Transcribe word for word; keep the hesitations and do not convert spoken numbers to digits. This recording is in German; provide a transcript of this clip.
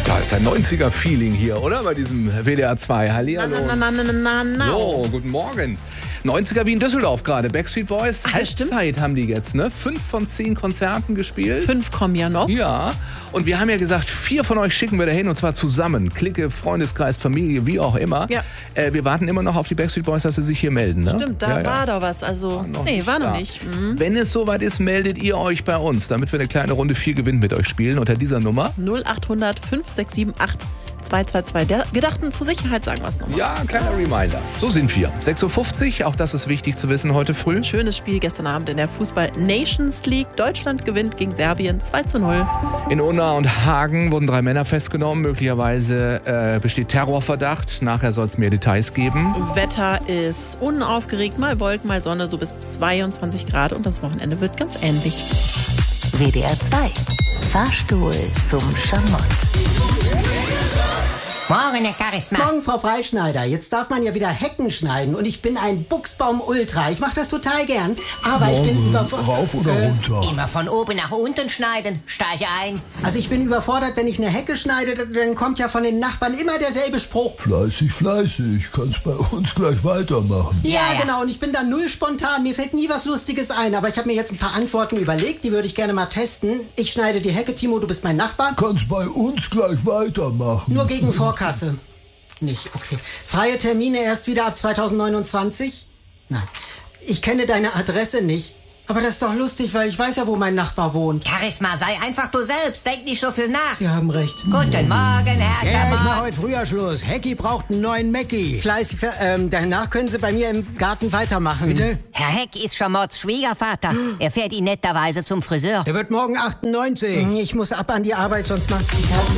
Da ist ein neunziger-Feeling hier, oder? Bei diesem W D R zwei. Hallihallo. Na, na, na, na, na, na. So, guten Morgen. neunziger wie in Düsseldorf gerade. Backstreet Boys, Ah, Halbzeit haben die jetzt, ne? Fünf von zehn Konzerten gespielt. Fünf kommen ja noch. Ja, und wir haben ja gesagt, vier von euch schicken wir dahin und zwar zusammen. Clique, Freundeskreis, Familie, wie auch immer. Ja. Äh, wir warten immer noch auf die Backstreet Boys, dass sie sich hier melden, ne? Stimmt, da ja, ja. war doch was. Also, War noch nee, nicht war noch da. nicht. Mhm. Wenn es soweit ist, meldet ihr euch bei uns, damit wir eine kleine Runde vier Gewinn mit euch spielen unter dieser Nummer. null achthundert fünf sechs sieben acht zwei zwei zwei. Der gedachten zur Sicherheit sagen wir es nochmal. Ja, ein kleiner Reminder. So sind wir. sechs Uhr fünfzig, auch das ist wichtig zu wissen heute früh. Schönes Spiel gestern Abend in der Fußball-Nations League. Deutschland gewinnt gegen Serbien zwei zu null. In Unna und Hagen wurden drei Männer festgenommen. Möglicherweise äh, besteht Terrorverdacht. Nachher soll es mehr Details geben. Wetter ist unaufgeregt, mal Wolken, mal Sonne, so bis zweiundzwanzig Grad. Und das Wochenende wird ganz ähnlich. W D R zwei. Fahrstuhl zum Schamott. Morgen, Herr Charisma. Morgen, Frau Freischneider. Jetzt darf man ja wieder Hecken schneiden und ich bin ein Buchsbaum-Ultra. Ich mache das total gern, aber ich bin überfordert. Rauf oder runter? Immer von oben nach unten schneiden. Steige ein. Also ich bin überfordert, wenn ich eine Hecke schneide, dann kommt ja von den Nachbarn immer derselbe Spruch. Fleißig, fleißig. Kannst bei uns gleich weitermachen. Ja, Ja, ja. genau. Und ich bin da null spontan. Mir fällt nie was Lustiges ein. Aber ich habe mir jetzt ein paar Antworten überlegt. Die würde ich gerne mal testen. Ich schneide die Hecke. Timo, du bist mein Nachbar. Kannst bei uns gleich weitermachen. Nur gegen Vorkasse. Nicht, okay. Freie Termine erst wieder ab zweitausendneunundzwanzig? Nein. Ich kenne deine Adresse nicht. Aber das ist doch lustig, weil ich weiß ja, wo mein Nachbar wohnt. Charisma, sei einfach du selbst. Denk nicht so viel nach. Sie haben recht. Guten Morgen, Herr Ja, ich mach Schamott. heute früher Schluss. Hecki braucht einen neuen Mackie. Fleißig, ver- ähm, danach können Sie bei mir im Garten weitermachen. Bitte? Herr Heck ist Schamotts Schwiegervater. Er fährt ihn netterweise zum Friseur. Der wird morgen achtundneunzig. Ich muss ab an die Arbeit, sonst macht's die Karte.